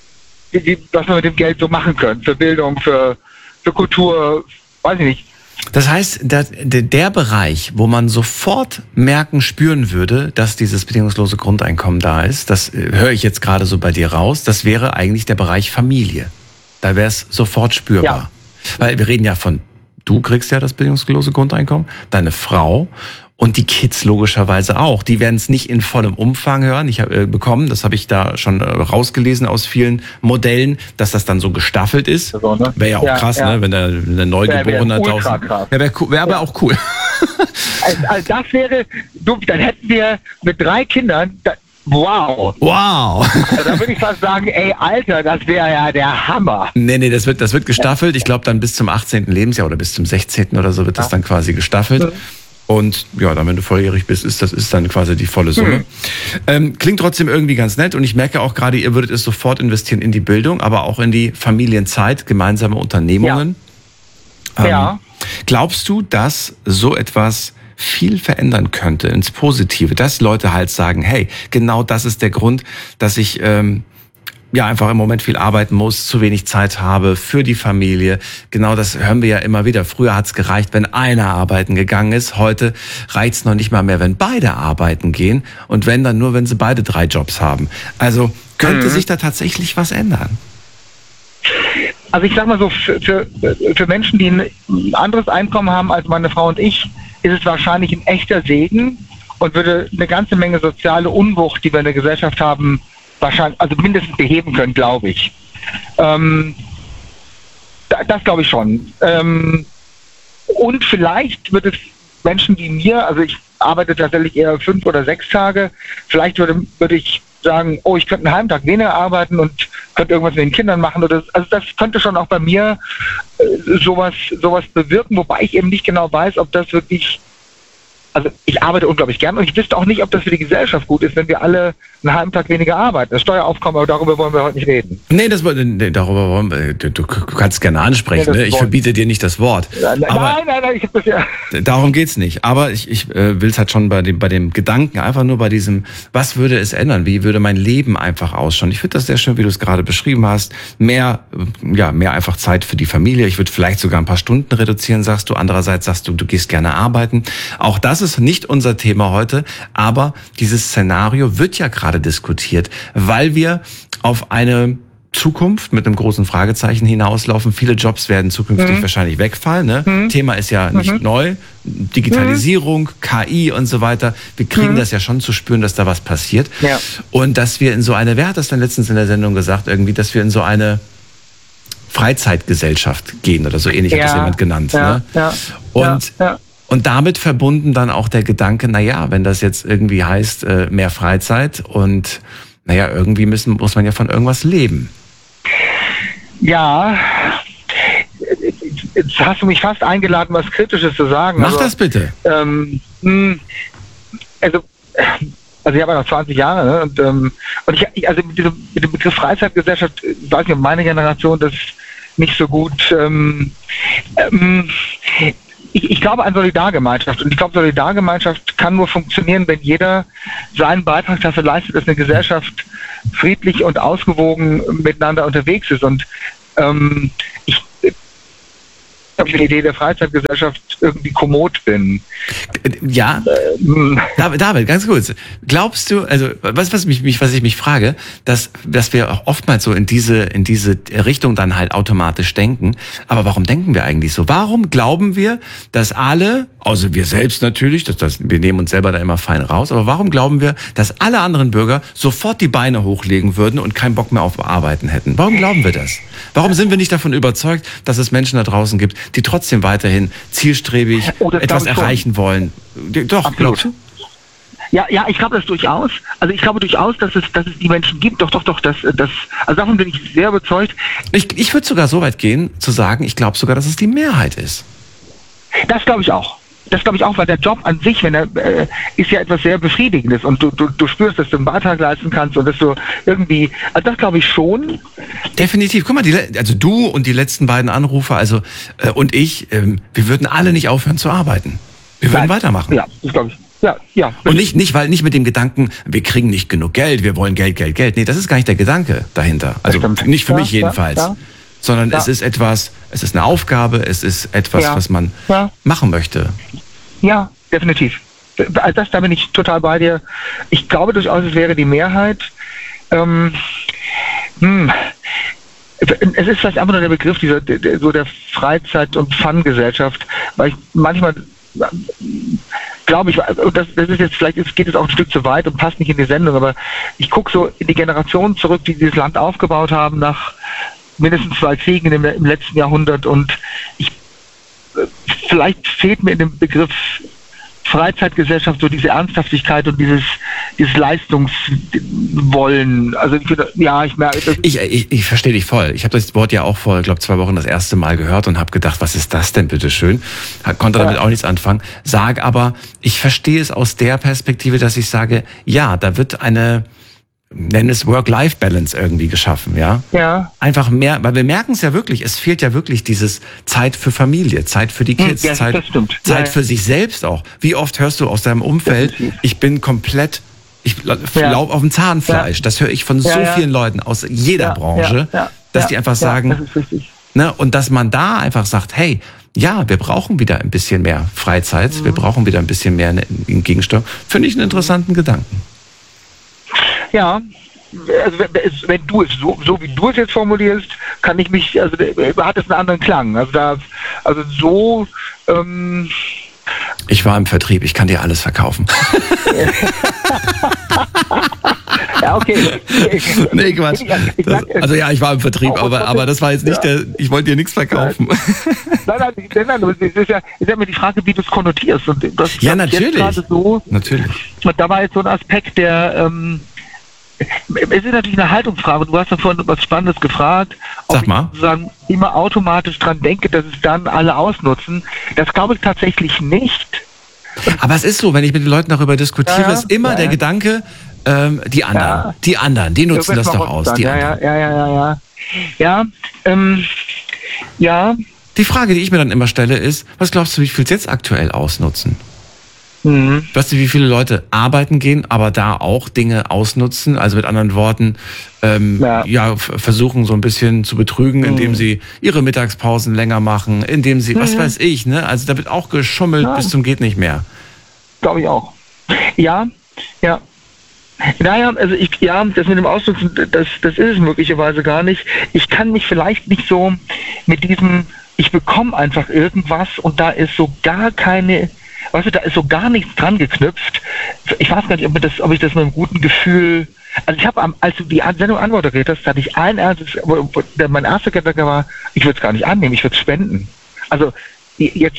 was wir mit dem Geld so machen können. Für Bildung, für Kultur, weiß ich nicht. Das heißt, der Bereich, wo man sofort spüren würde, dass dieses bedingungslose Grundeinkommen da ist, das höre ich jetzt gerade so bei dir raus, das wäre eigentlich der Bereich Familie. Da wäre es sofort spürbar. Ja. Weil wir reden ja du kriegst ja das bedingungslose Grundeinkommen, deine Frau und die Kids logischerweise auch. Die werden es nicht in vollem Umfang hören. Ich habe das habe ich da schon rausgelesen aus vielen Modellen, dass das dann so gestaffelt ist. Wäre ja auch krass, ne? Wenn der Neugeborene 1000. Wäre aber auch cool. Also das wäre, dann hätten wir mit 3 Kindern, wow. Also da würde ich fast sagen, ey, Alter, das wäre ja der Hammer. Nee, das wird gestaffelt. Ich glaube dann bis zum 18. Lebensjahr oder bis zum 16. oder so wird das dann quasi gestaffelt. Und ja, dann, wenn du volljährig bist, das ist dann quasi die volle Summe. Klingt trotzdem irgendwie ganz nett und ich merke auch gerade, ihr würdet es sofort investieren in die Bildung, aber auch in die Familienzeit, gemeinsame Unternehmungen. Ja. Glaubst du, dass so etwas viel verändern könnte ins Positive, dass Leute halt sagen, hey, genau das ist der Grund, dass ich ja einfach im Moment viel arbeiten muss, zu wenig Zeit habe für die Familie. Genau das hören wir ja immer wieder. Früher hat's gereicht, wenn einer arbeiten gegangen ist. Heute reicht's noch nicht mal mehr, wenn beide arbeiten gehen. Und wenn, dann nur, wenn sie beide 3 Jobs haben. Also könnte sich da tatsächlich was ändern? Also ich sag mal so, für Menschen, die ein anderes Einkommen haben als meine Frau und ich, ist es wahrscheinlich ein echter Segen und würde eine ganze Menge soziale Unwucht, die wir in der Gesellschaft haben, wahrscheinlich, also mindestens beheben können, glaube ich. Das glaube ich schon. Und vielleicht wird es Menschen wie mir, also ich arbeite tatsächlich eher 5 oder 6 Tage, vielleicht würde ich sagen, oh, ich könnte einen Heimtag weniger arbeiten und könnte irgendwas mit den Kindern machen. Also das könnte schon auch bei mir sowas bewirken, wobei ich eben nicht genau weiß, ob das wirklich... Also ich arbeite unglaublich gern und ich wüsste auch nicht, ob das für die Gesellschaft gut ist, wenn wir alle einen halben Tag weniger arbeiten. Das Steueraufkommen, aber darüber wollen wir heute nicht reden. Nee, darüber wollen wir, du kannst gerne ansprechen, ne? Ich verbiete dir nicht das Wort. Nein, ich habe das ja... Darum geht's nicht. Aber ich will es halt schon bei dem Gedanken, einfach nur bei diesem, was würde es ändern? Wie würde mein Leben einfach ausschauen? Ich finde das sehr schön, wie du es gerade beschrieben hast. Mehr einfach Zeit für die Familie. Ich würde vielleicht sogar ein paar Stunden reduzieren, sagst du. Andererseits sagst du gehst gerne arbeiten. Auch das ist nicht unser Thema heute, aber dieses Szenario wird ja gerade diskutiert, weil wir auf eine Zukunft mit einem großen Fragezeichen hinauslaufen. Viele Jobs werden zukünftig wahrscheinlich wegfallen. Ne? Thema ist ja nicht neu. Digitalisierung, KI und so weiter. Wir kriegen das ja schon zu spüren, dass da was passiert. Ja. Und dass wir in so eine, wer hat das denn letztens in der Sendung gesagt, irgendwie, dass wir in so eine Freizeitgesellschaft gehen oder so ähnlich hat das jemand genannt. Ne? Ja. Und damit verbunden dann auch der Gedanke, wenn das jetzt irgendwie heißt, mehr Freizeit und irgendwie muss man ja von irgendwas leben. Ja, jetzt hast du mich fast eingeladen, was Kritisches zu sagen. Mach das bitte. Also ich habe ja noch 20 Jahre, ne? Und ich also mit dem Begriff Freizeitgesellschaft, ich weiß nicht, ob meine Generation das nicht so gut... Ich glaube an Solidargemeinschaft und ich glaube, Solidargemeinschaft kann nur funktionieren, wenn jeder seinen Beitrag dafür leistet, dass eine Gesellschaft friedlich und ausgewogen miteinander unterwegs ist. Und ich mit der Idee der Freizeitgesellschaft irgendwie kommod bin. Ja, David, ganz kurz. Glaubst du, also was ich mich frage, dass wir auch oftmals so in diese Richtung dann halt automatisch denken. Aber warum denken wir eigentlich so? Warum glauben wir, dass alle, also wir selbst natürlich, wir nehmen uns selber da immer fein raus, aber warum glauben wir, dass alle anderen Bürger sofort die Beine hochlegen würden und keinen Bock mehr auf Arbeiten hätten? Warum glauben wir das? Warum sind wir nicht davon überzeugt, dass es Menschen da draußen gibt, die trotzdem weiterhin zielstrebig etwas erreichen wollen? Doch, absolut. Ja, ich glaube das durchaus. Also ich glaube durchaus, dass es die Menschen gibt. Doch, also davon bin ich sehr überzeugt. Ich würde sogar so weit gehen, zu sagen, ich glaube sogar, dass es die Mehrheit ist. Das glaube ich auch. Weil der Job an sich, ist ja etwas sehr Befriedigendes und du spürst, dass du einen Beitrag leisten kannst und dass du irgendwie, also das glaube ich schon. Definitiv. Guck mal, also du und die letzten beiden Anrufer, und ich, wir würden alle nicht aufhören zu arbeiten. Wir würden weitermachen. Ja, das glaube ich. Ja. Und nicht mit dem Gedanken, wir kriegen nicht genug Geld, wir wollen Geld. Nee, das ist gar nicht der Gedanke dahinter. Also nicht für mich jedenfalls. Ja. Sondern es ist eine Aufgabe, es ist etwas, was man machen möchte. Ja, definitiv. Da bin ich total bei dir. Ich glaube durchaus, es wäre die Mehrheit. Es ist vielleicht einfach nur der Begriff der Freizeit- und Fun-Gesellschaft, weil ich manchmal glaube ich, das ist jetzt, vielleicht geht es auch ein Stück zu weit und passt nicht in die Sendung, aber ich gucke so in die Generationen zurück, die dieses Land aufgebaut haben nach mindestens 2 Kriegen im letzten Jahrhundert und vielleicht fehlt mir in dem Begriff Freizeitgesellschaft so diese Ernsthaftigkeit und dieses Leistungswollen. Also ich merke das. Ich verstehe dich voll. Ich habe das Wort ja auch vor, 2 Wochen das erste Mal gehört und habe gedacht, was ist das denn bitteschön? Konnte damit auch nichts anfangen. Sag aber, ich verstehe es aus der Perspektive, dass ich sage, ja, da wird nennen es Work-Life-Balance irgendwie geschaffen, ja? Ja. Einfach mehr, weil wir merken es ja wirklich, es fehlt ja wirklich dieses Zeit für Familie, Zeit für die Kids, Zeit für sich selbst auch. Wie oft hörst du aus deinem Umfeld, ich bin komplett Ich glaube auf dem Zahnfleisch. Ja. Das höre ich von so vielen Leuten aus jeder Branche, dass die einfach sagen, das ist richtig. Ne, und dass man da einfach sagt, hey, ja, wir brauchen wieder ein bisschen mehr Freizeit, wir brauchen wieder ein bisschen mehr einen Gegensteuer. Finde ich einen interessanten Gedanken. Ja, also wenn du es so wie du es jetzt formulierst, kann ich mich, also hat es einen anderen Klang. Ich war im Vertrieb, ich kann dir alles verkaufen. Ja, okay. Nee, Quatsch. Also ja, ich war im Vertrieb, aber das war jetzt nicht ich wollte dir nichts verkaufen. Nein, es ist ja immer die Frage, wie du es konnotierst. Und das ja, natürlich. Natürlich. Und da war jetzt so ein Aspekt, der es ist natürlich eine Haltungsfrage. Du hast ja vorhin was Spannendes gefragt, ob ich sozusagen immer automatisch dran denke, dass es dann alle ausnutzen. Das glaube ich tatsächlich nicht. Aber es ist so, wenn ich mit den Leuten darüber diskutiere, ist immer der Gedanke, die anderen, die nutzen das doch aus. Ja. Die Frage, die ich mir dann immer stelle, ist, was glaubst du, wie viel es jetzt aktuell ausnutzen? Weißt du, wie viele Leute arbeiten gehen, aber da auch Dinge ausnutzen? Also mit anderen Worten, versuchen so ein bisschen zu betrügen, indem sie ihre Mittagspausen länger machen, indem sie, was weiß ich, ne? Also da wird auch geschummelt bis zum geht nicht mehr. Glaube ich auch. Ja. Naja, also das mit dem Ausnutzen, das ist es möglicherweise gar nicht. Ich kann mich vielleicht nicht so mit diesem, ich bekomme einfach irgendwas und da ist so gar keine, weißt du, da ist so gar nichts dran geknüpft. Ich weiß gar nicht, ob ich das mit einem guten Gefühl, also ich habe, als du die Sendung anmoderiert hast, hatte ich mein erster Gedanke war, ich würde es gar nicht annehmen, ich würde es spenden. Also jetzt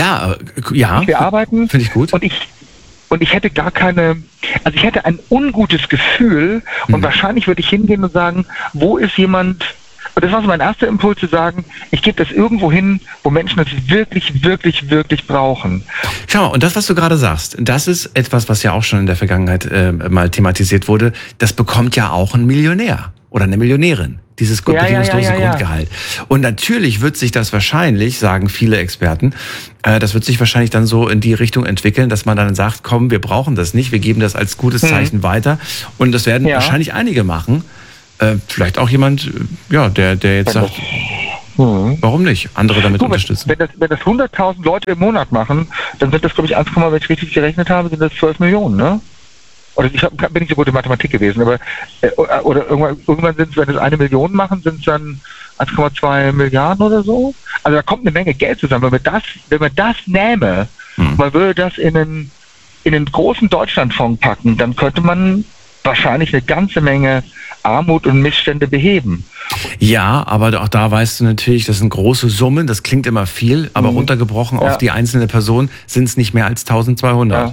wir arbeiten, finde ich gut. Und ich hätte gar keine, also ich hätte ein ungutes Gefühl und wahrscheinlich würde ich hingehen und sagen, wo ist jemand, und das war so mein erster Impuls zu sagen, ich gebe das irgendwo hin, wo Menschen das wirklich, wirklich, wirklich brauchen. Schau mal, und das, was du gerade sagst, das ist etwas, was ja auch schon in der Vergangenheit mal thematisiert wurde, das bekommt ja auch ein Millionär oder eine Millionärin, dieses bedingungslose Grundgehalt. Und natürlich wird sich das wahrscheinlich, sagen viele Experten, das wird sich wahrscheinlich dann so in die Richtung entwickeln, dass man dann sagt, komm, wir brauchen das nicht, wir geben das als gutes Zeichen weiter. Und das werden wahrscheinlich einige machen. Vielleicht auch jemand, der jetzt sagt, warum nicht? Andere damit unterstützen. Wenn das 100.000 Leute im Monat machen, dann sind das, glaube ich, 1, wenn ich richtig gerechnet habe, sind das 12 Millionen, ne? Oder bin nicht so gut in Mathematik gewesen, aber oder irgendwann sind es, wenn es 1 Million machen, sind es dann 1,2 Milliarden oder so. Also da kommt eine Menge Geld zusammen. Wenn man das nähme, man würde das in einen großen Deutschlandfonds packen, dann könnte man wahrscheinlich eine ganze Menge Armut und Missstände beheben. Ja, aber auch da weißt du natürlich, das sind große Summen, das klingt immer viel, aber runtergebrochen auf die einzelne Person sind es nicht mehr als 1200.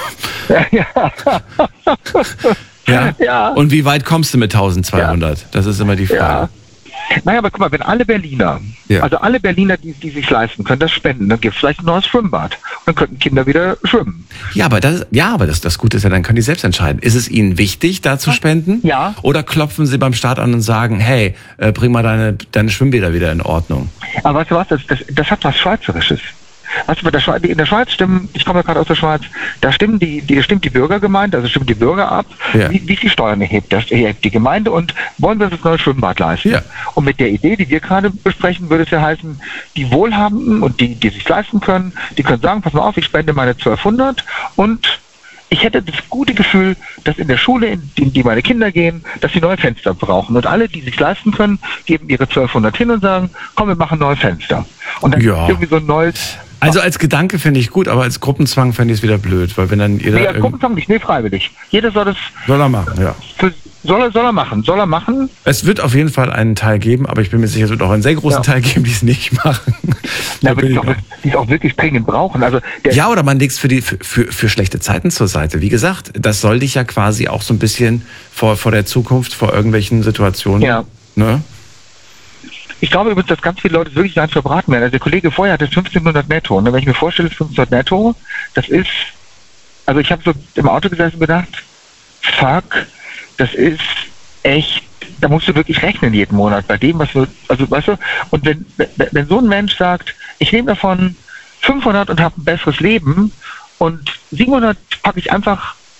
Ja. Und wie weit kommst du mit 1200? Das ist immer die Frage. Ja. Naja, aber guck mal, wenn alle Berliner, die sich leisten können, das spenden, dann gibt es vielleicht ein neues Schwimmbad. Und dann könnten Kinder wieder schwimmen. Ja, aber das Gute ist ja, dann können die selbst entscheiden. Ist es ihnen wichtig, da zu spenden? Ja. Oder klopfen sie beim Staat an und sagen, hey, bring mal deine Schwimmbäder wieder in Ordnung? Aber weißt du was, das hat was Schweizerisches. Weißt du, in der Schweiz stimmen, ich komme ja gerade aus der Schweiz, da stimmt die Bürgergemeinde, also stimmt die Bürger ab, wie viel Steuern erhebt die Gemeinde und wollen wir das neue Schwimmbad leisten. Ja. Und mit der Idee, die wir gerade besprechen, würde es ja heißen, die Wohlhabenden und die sich leisten können, die können sagen, pass mal auf, ich spende meine 1200 und ich hätte das gute Gefühl, dass in der Schule, in die meine Kinder gehen, dass sie neue Fenster brauchen. Und alle, die sich leisten können, geben ihre 1200 hin und sagen, komm, wir machen neue Fenster. Und dann irgendwie so ein neues... Also als Gedanke finde ich gut, aber als Gruppenzwang fände ich es wieder blöd, weil wenn dann jeder... Nee, als Gruppenzwang nicht, freiwillig. Jeder soll das... Soll er machen, ja. Soll er machen. Es wird auf jeden Fall einen Teil geben, aber ich bin mir sicher, es wird auch einen sehr großen Teil geben, die es nicht machen. Ja, aber die es auch wirklich dringend brauchen. Also oder man legt es für schlechte Zeiten zur Seite. Wie gesagt, das soll dich ja quasi auch so ein bisschen vor der Zukunft, vor irgendwelchen Situationen... Ja. Ne? Ich glaube übrigens, dass ganz viele Leute wirklich gar nicht verbraten werden. Also der Kollege vorher hatte 1500 netto. Und wenn ich mir vorstelle, 1500 netto, das ist, also ich habe so im Auto gesessen und gedacht, fuck, das ist echt, da musst du wirklich rechnen jeden Monat bei dem, was wir, also weißt du, und wenn so ein Mensch sagt, ich nehme davon 500 und habe ein besseres Leben und 700 packe ich einfach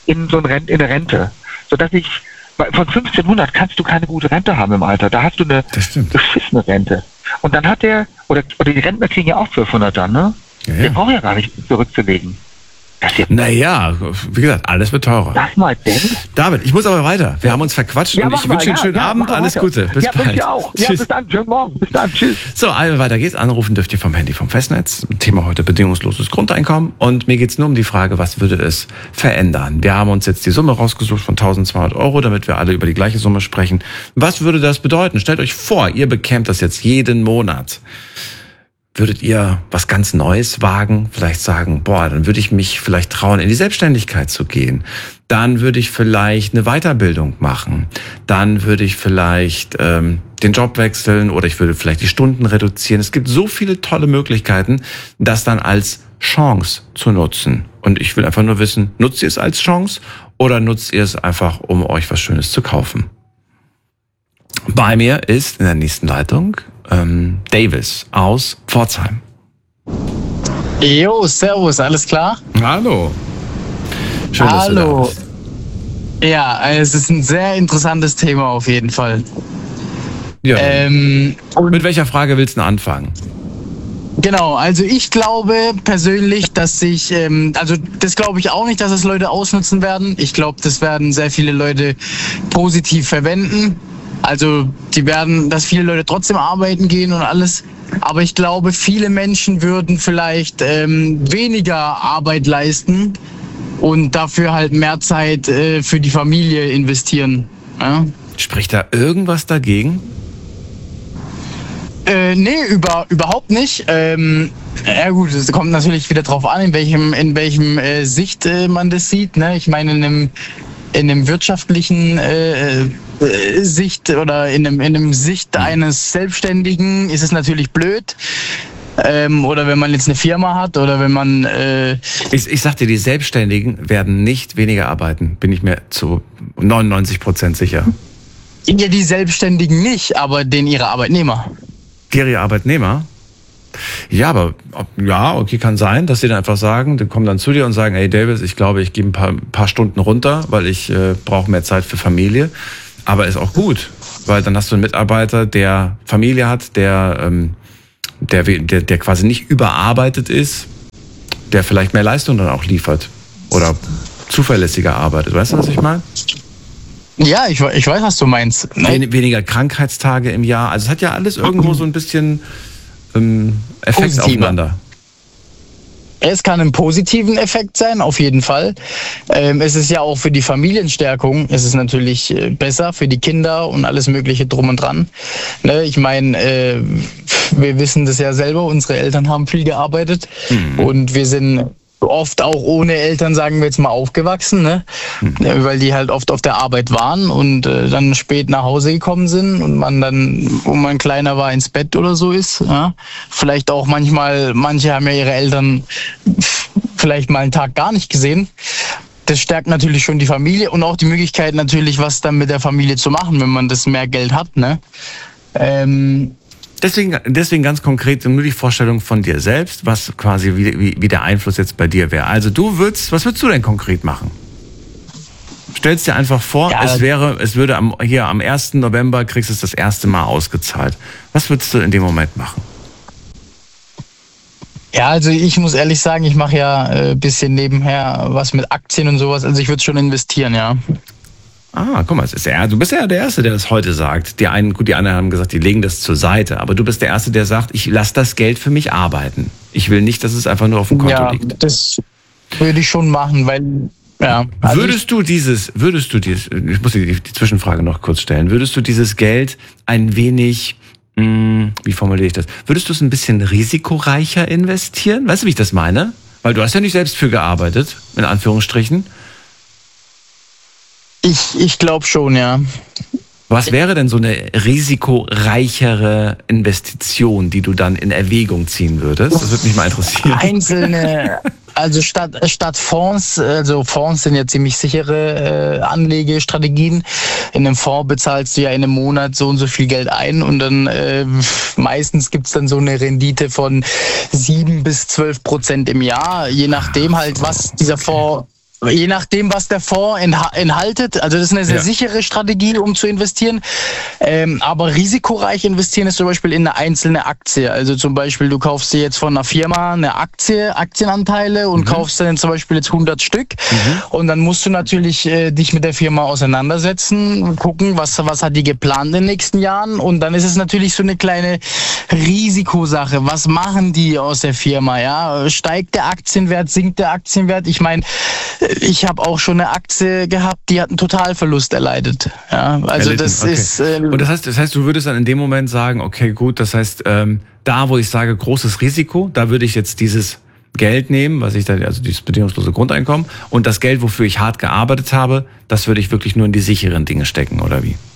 in eine Rente. Sodass von 1500 kannst du keine gute Rente haben im Alter. Da hast du eine beschissene Rente. Und dann hat oder die Rentner kriegen ja auch 1200 dann, ne? Ja. Der braucht ja gar nicht zurückzulegen. Naja, wie gesagt, alles wird teurer. Lass mal denken. David, ich muss aber weiter. Wir haben uns verquatscht und ich wünsche Ihnen einen schönen Abend. Alles Gute. Bis bald. Ja, auch. Ja, bis dann. Schönen Morgen. Bis dann. Tschüss. So, also weiter geht's. Anrufen dürft ihr vom Handy vom Festnetz. Thema heute bedingungsloses Grundeinkommen. Und mir geht's nur um die Frage, was würde es verändern? Wir haben uns jetzt die Summe rausgesucht von 1.200 €, damit wir alle über die gleiche Summe sprechen. Was würde das bedeuten? Stellt euch vor, ihr bekämt das jetzt jeden Monat. Würdet ihr was ganz Neues wagen? Vielleicht sagen, dann würde ich mich vielleicht trauen, in die Selbstständigkeit zu gehen. Dann würde ich vielleicht eine Weiterbildung machen. Dann würde ich vielleicht den Job wechseln oder ich würde vielleicht die Stunden reduzieren. Es gibt so viele tolle Möglichkeiten, das dann als Chance zu nutzen. Und ich will einfach nur wissen, nutzt ihr es als Chance oder nutzt ihr es einfach, um euch was Schönes zu kaufen? Bei mir ist in der nächsten Leitung Davis aus Pforzheim. Jo, servus, alles klar? Hallo. Schön, dass du da bist. Ja, es ist ein sehr interessantes Thema auf jeden Fall. Ja. Mit welcher Frage willst du anfangen? Genau, also ich glaube persönlich, dass das glaube ich auch nicht, dass es Leute ausnutzen werden. Ich glaube, das werden sehr viele Leute positiv verwenden. Also dass viele Leute trotzdem arbeiten gehen und alles. Aber ich glaube, viele Menschen würden vielleicht weniger Arbeit leisten und dafür halt mehr Zeit für die Familie investieren. Ja? Spricht da irgendwas dagegen? Nee, überhaupt nicht. Ja gut, es kommt natürlich wieder drauf an, in welchem Sicht man das sieht. Ne? Ich meine, in einem wirtschaftlichen Sicht oder in einem Sicht eines Selbstständigen ist es natürlich blöd. Oder wenn man jetzt eine Firma hat oder wenn man... Ich sag dir, die Selbstständigen werden nicht weniger arbeiten, bin ich mir zu 99% sicher. Ja, die Selbstständigen nicht, aber ihre Arbeitnehmer. Ihre Arbeitnehmer? Ja, aber okay, kann sein, dass sie dann einfach sagen, die kommen dann zu dir und sagen, hey Davis, ich glaube, ich gebe ein paar Stunden runter, weil ich brauche mehr Zeit für Familie. Aber ist auch gut, weil dann hast du einen Mitarbeiter, der Familie hat, der quasi nicht überarbeitet ist, der vielleicht mehr Leistung dann auch liefert oder zuverlässiger arbeitet. Weißt du, was ich meine? Ja, ich weiß, was du meinst. Weniger Krankheitstage im Jahr. Also es hat ja alles irgendwo so ein bisschen Effekt positiver aufeinander. Es kann einen positiven Effekt sein, auf jeden Fall. Es ist ja auch für die Familienstärkung, es ist natürlich besser für die Kinder und alles Mögliche drum und dran. Ne, ich meine, wir wissen das ja selber, unsere Eltern haben viel gearbeitet und wir sind oft auch ohne Eltern, sagen wir jetzt mal, aufgewachsen, ne? Weil die halt oft auf der Arbeit waren und dann spät nach Hause gekommen sind und man dann, wo man kleiner war, ins Bett oder so ist. Ja? Vielleicht auch manche haben ja ihre Eltern vielleicht mal einen Tag gar nicht gesehen. Das stärkt natürlich schon die Familie und auch die Möglichkeit natürlich, was dann mit der Familie zu machen, wenn man das mehr Geld hat, ne? Deswegen ganz konkret nur die Vorstellung von dir selbst, was quasi wie der Einfluss jetzt bei dir wäre. Also was würdest du denn konkret machen? Stellst dir einfach vor, ja, es würde am 1. November kriegst du es das erste Mal ausgezahlt. Was würdest du in dem Moment machen? Ja, also ich muss ehrlich sagen, ich mache ja ein bisschen nebenher was mit Aktien und sowas. Also ich würde schon investieren, ja. Ah, guck mal, du bist ja der Erste, der das heute sagt. Die anderen haben gesagt, die legen das zur Seite. Aber du bist der Erste, der sagt, ich lasse das Geld für mich arbeiten. Ich will nicht, dass es einfach nur auf dem Konto liegt. Ja, das würde ich schon machen, weil... Ja, also würdest du dieses, ich muss die Zwischenfrage noch kurz stellen, würdest du dieses Geld ein wenig, wie formuliere ich das, würdest du es ein bisschen risikoreicher investieren? Weißt du, wie ich das meine? Weil du hast ja nicht selbst für gearbeitet, in Anführungsstrichen. Ich glaube schon, ja. Was wäre denn so eine risikoreichere Investition, die du dann in Erwägung ziehen würdest? Das würde mich mal interessieren. Einzelne, also statt Fonds, also Fonds sind ja ziemlich sichere Anlegestrategien. In einem Fonds bezahlst du ja in einem Monat so und so viel Geld ein und dann meistens gibt's dann so eine Rendite von 7 bis 12% im Jahr, je nachdem halt, was dieser Fonds je nachdem, was der Fonds enthaltet. Also das ist eine sehr sichere Strategie, um zu investieren. Aber risikoreich investieren ist zum Beispiel in eine einzelne Aktie. Also zum Beispiel, du kaufst dir jetzt von einer Firma eine Aktienanteile und kaufst dann zum Beispiel jetzt 100 Stück. Und dann musst du natürlich dich mit der Firma auseinandersetzen, gucken, was hat die geplant in den nächsten Jahren. Und dann ist es natürlich so eine kleine Risikosache. Was machen die aus der Firma? Ja, steigt der Aktienwert, sinkt der Aktienwert? Ich meine, ich habe auch schon eine Aktie gehabt, die hat einen Totalverlust erleidet. Ja, also das ist. Und das heißt, du würdest dann in dem Moment sagen, okay, gut, das heißt, da, wo ich sage, großes Risiko, da würde ich jetzt dieses Geld nehmen, was ich da, also dieses bedingungslose Grundeinkommen, und das Geld, wofür ich hart gearbeitet habe, das würde ich wirklich nur in die sicheren Dinge stecken, oder wie?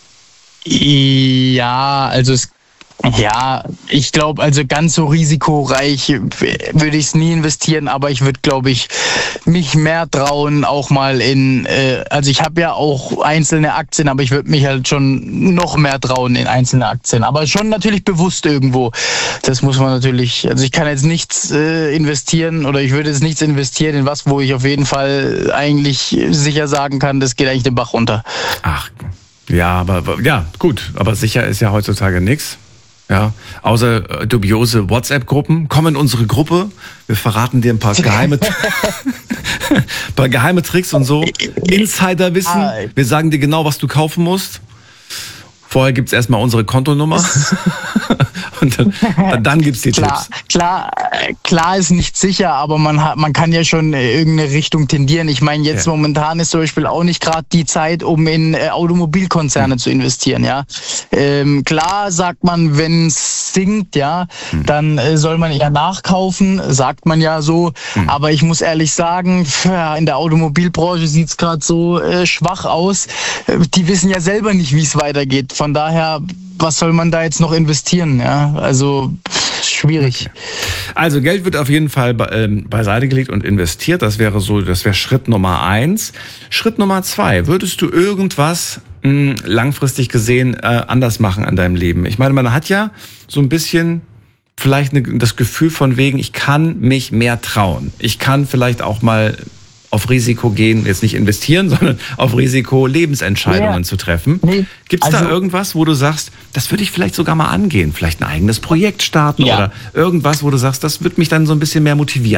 Ja, also ich glaube, also ganz so risikoreich würde ich es nie investieren, aber ich würde, glaube ich, mich mehr trauen, auch mal also ich habe ja auch einzelne Aktien, aber ich würde mich halt schon noch mehr trauen in einzelne Aktien, aber schon natürlich bewusst irgendwo. Das muss man natürlich, also ich kann jetzt nichts investieren oder ich würde jetzt nichts investieren in was, wo ich auf jeden Fall eigentlich sicher sagen kann, das geht eigentlich den Bach runter. Ach, ja, gut, aber sicher ist ja heutzutage nichts. Ja, außer dubiose WhatsApp-Gruppen. Komm in unsere Gruppe. Wir verraten dir ein paar geheime Tricks und so. Insiderwissen. Wir sagen dir genau, was du kaufen musst. Vorher gibt's erstmal unsere Kontonummer. Und dann gibt's die Tipps. Klar ist nicht sicher, aber man kann ja schon irgendeine Richtung tendieren. Ich meine, jetzt momentan ist zum Beispiel auch nicht gerade die Zeit, um in Automobilkonzerne zu investieren. Ja, klar sagt man, wenn es sinkt, dann soll man eher nachkaufen, sagt man ja so. Aber ich muss ehrlich sagen, in der Automobilbranche sieht's gerade so schwach aus. Die wissen ja selber nicht, wie es weitergeht. Von daher, was soll man da jetzt noch investieren? Ja, also schwierig. Okay. Also Geld wird auf jeden Fall beiseite gelegt und investiert. Das wäre Schritt Nummer 1. Schritt Nummer 2. Würdest du irgendwas langfristig gesehen anders machen an deinem Leben? Ich meine, man hat ja so ein bisschen vielleicht das Gefühl von wegen, ich kann mich mehr trauen. Ich kann vielleicht auch mal auf Risiko gehen, jetzt nicht investieren, sondern auf Risiko Lebensentscheidungen zu treffen. Nee, Gibt es da irgendwas, wo du sagst, das würde ich vielleicht sogar mal angehen, vielleicht ein eigenes Projekt starten oder irgendwas, wo du sagst, das wird mich dann so ein bisschen mehr motivieren?